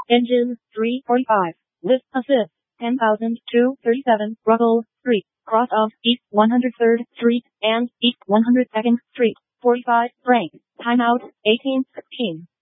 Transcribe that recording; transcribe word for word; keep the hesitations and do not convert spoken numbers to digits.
Engine, three forty-five. Lift assist, ten thousand two hundred thirty-seven. Russell Street, cross of East one hundred third Street and East one hundred second Street. forty-five frame. Timeout, eighteen sixteen.